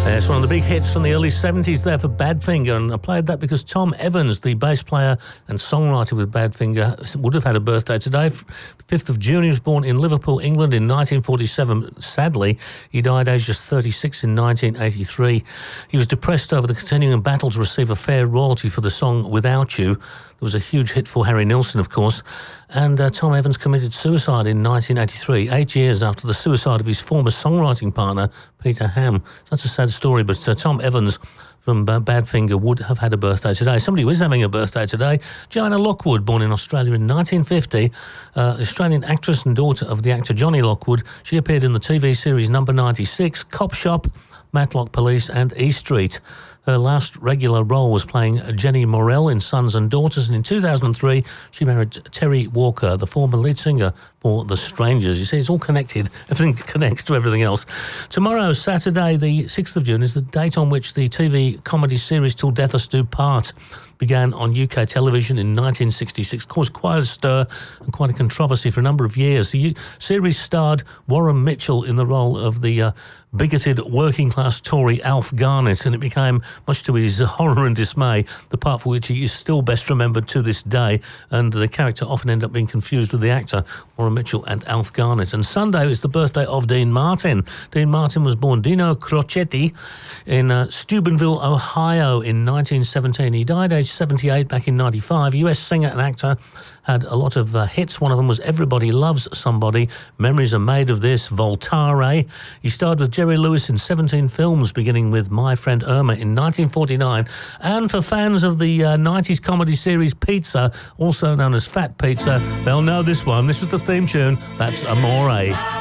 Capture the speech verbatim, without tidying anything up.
Uh, it's one of the big hits from the early seventies there for Badfinger, and I played that because Tom Evans, the bass player and songwriter with Badfinger, would have had a birthday today. fifth of June, he was born in Liverpool, England in nineteen forty-seven. Sadly, he died aged just thirty-six in nineteen eighty-three. He was depressed over the continuing battle to receive a fair royalty for the song Without You. It was a huge hit for Harry Nilsson, of course, and uh, Tom Evans committed suicide in nineteen eighty-three, eight years after the suicide of his former songwriting partner, Peter Ham. That's a sad story, but uh, Tom Evans from uh, Badfinger would have had a birthday today. Somebody who is having a birthday today, Joanna Lockwood, born in Australia in nineteen fifty, uh, Australian actress and daughter of the actor Johnny Lockwood. She appeared in the T V series Number ninety-six, Cop Shop, Matlock Police and E Street. Her last regular role was playing Jenny Morell in Sons and Daughters, and in two thousand three she married Terry Walker, the former lead singer for The Strangers. You see, it's all connected. Everything connects to everything else. Tomorrow, Saturday, the sixth of June, is the date on which the T V comedy series Till Death Us Do Part began on U K television in nineteen sixty-six, caused quite a stir and quite a controversy for a number of years. The U- series starred Warren Mitchell in the role of the uh, bigoted working-class Tory Alf Garnett, and it became, much to his horror and dismay, the part for which he is still best remembered to this day, and the character often ended up being confused with the actor Warren Mitchell and Alf Garnett. And Sunday is the birthday of Dean Martin. Dean Martin was born Dino Crocetti in uh, Steubenville, Ohio in nineteen seventeen. He died aged seventy-eight back in ninety-five. U S singer and actor, had a lot of uh, hits. One of them was Everybody Loves Somebody, Memories Are Made of This, Voltare. He starred with Jerry Lewis in seventeen films, beginning with My Friend Irma in nineteen forty-nine. And for fans of the uh, nineties comedy series Pizza, also known as Fat Pizza, they'll know this one. This is the theme tune. That's Amore.